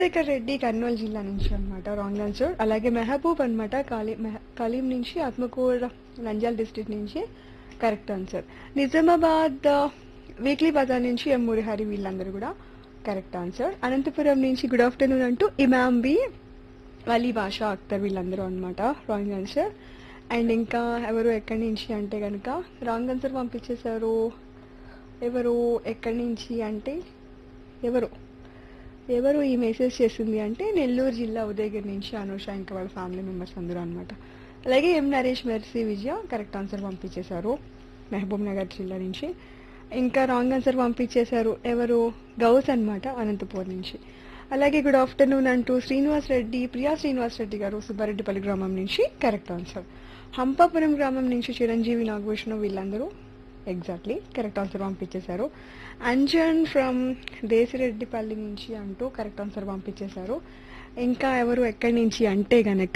శేఖర్ రెడ్డి కర్నూలు జిల్లా నుంచి అన్నమాట రాంగ్ ఆన్సర్. అలాగే మెహబూబ్ అన్నమాట కలీం నుంచి, ఆత్మకూరు నంద్యాల డిస్ట్రిక్ట్ నుంచి correct answer. Nizamabad weekly Bazar నుంచి ఎం మురిహరి వీళ్ళందరూ కూడా కరెక్ట్ ఆన్సర్. అనంతపురం నుంచి గుడ్ ఆఫ్టర్నూన్ అంటూ ఇమామ్ బి వలీ బాషా అఖ్తర్ వీళ్ళందరూ అన్నమాట రాంగ్ ఆన్సర్. అండ్ ఇంకా ఎవరు ఎక్కడి నుంచి అంటే కనుక రాంగ్ ఆన్సర్ పంపించేశారు. ఎవరు ఎక్కడి నుంచి అంటే ఎవరు ఎవరు ఈ మెసేజ్ చేసింది అంటే నెల్లూరు జిల్లా ఉదయగిరి నుంచి అనూష ఇంకా వాళ్ళ ఫ్యామిలీ మెంబర్స్ అందరూ అనమాట. అలాగే ఎం నరేష్ మెర్సీ విజయ కరెక్ట్ ఆన్సర్ పంపించేశారు మహబూబ్ నగర్ జిల్లా నుంచి. ఇంకా రాంగ్ ఆన్సర్ పంపించేశారు ఎవరు గౌస్ అనమాట అనంతపూర్ నుంచి. అలాగే గుడ్ ఆఫ్టర్నూన్ అంటూ శ్రీనివాస్ రెడ్డి ప్రియా శ్రీనివాస్ రెడ్డి గారు సుబ్బారెడ్డిపల్లి గ్రామం నుంచి కరెక్ట్ ఆన్సర్. హంపాపురం గ్రామం నుంచి చిరంజీవి నాగభూషణం వీళ్ళందరూ ఎగ్జాక్ట్లీ కరెక్ట్ ఆన్సర్ పంపించేశారు. అంజన్ ఫ్రమ్ దేశిరెడ్డిపల్లి నుంచి అంటూ కరెక్ట్ ఆన్సర్ పంపించేశారు. ఇంకా ఎవరు ఎక్కడి నుంచి అంటే గనక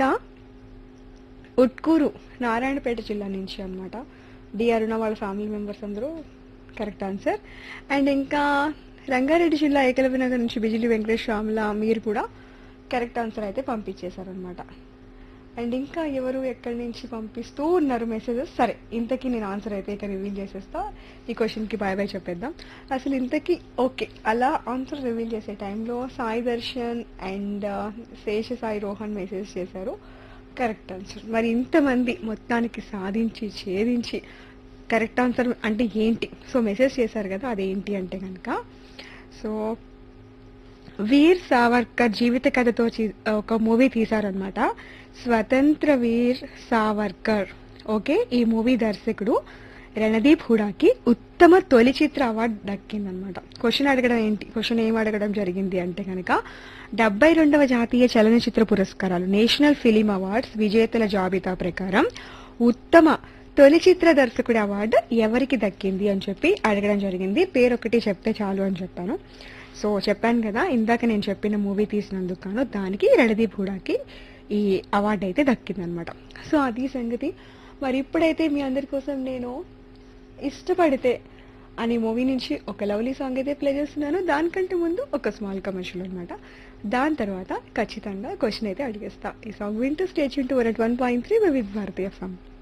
ఉట్కూరు నారాయణపేట జిల్లా నుంచి అన్నమాట. డి అరుణ వాళ్ళ ఫ్యామిలీ మెంబర్స్ అందరూ కరెక్ట్ ఆన్సర్. అండ్ ఇంకా రంగారెడ్డి జిల్లా ఏకలవ్య నగర్ నుంచి బిజిలి వెంకటేష్ శ్యామల మీరు కూడా కరెక్ట్ ఆన్సర్ అయితే పంపించేశారు అనమాట. అండ్ ఇంకా ఎవరు ఎక్కడి నుంచి పంపిస్తూ ఉన్నారు మెసేజెస్. సరే ఇంతకీ నేను ఆన్సర్ అయితే ఇక రివీల్ చేసేస్తా. ఈ క్వశ్చన్కి బాయ్ బాయ్ చెప్పేద్దాం. అసలు ఇంతకీ ఓకే అలా ఆన్సర్ రివీల్ చేసే టైంలో Sai Darshan and Shesha Sai Rohan message చేశారు కరెక్ట్ ఆన్సర్. మరి ఇంతమంది మొత్తానికి సాధించి ఛేదించి కరెక్ట్ ఆన్సర్ అంటే ఏంటి సో మెసేజ్ చేశారు కదా అదేంటి అంటే కనుక సో వీర్ సావర్కర్ జీవిత కథతో ఒక మూవీ తీశారనమాట. స్వతంత్ర వీర్ సావర్కర్. ఓకే ఈ మూవీ దర్శకుడు రణదీప్ హుడాకి ఉత్తమ తొలి చిత్ర అవార్డు దక్కిందనమాట. క్వశ్చన్ ఏం అడగడం జరిగింది అంటే కనుక 72వ జాతీయ చలనచిత్ర పురస్కారాలు నేషనల్ ఫిలిం అవార్డ్స్ విజేతల జాబితా ప్రకారం ఉత్తమ తొలి చిత్ర దర్శకుడి అవార్డు ఎవరికి దక్కింది అని చెప్పి అడగడం జరిగింది. పేరు ఒకటి చెప్తే చాలు అని చెప్పాను. సో చెప్పాను కదా ఇందాక నేను చెప్పిన మూవీ తీసినందుకు గాను దానికి రణదీప్ హుడాకి ఈ అవార్డు అయితే దక్కిందనమాట. సో అది సంగతి. మరి ఇప్పుడైతే మీ అందరి కోసం నేను ఇష్టపడితే అనే మూవీ నుంచి ఒక లవ్లీ సాంగ్ అయితే ప్లే చేస్తున్నాను. దానికంటే ముందు ఒక స్మాల్ కమర్షియల్ అనమాట. దాని తర్వాత ఖచ్చితంగా క్వశ్చన్ అయితే అడిగేస్తా. ఈ సాంగ్ వింటూ stage into 101.3 with Bharatiya FM.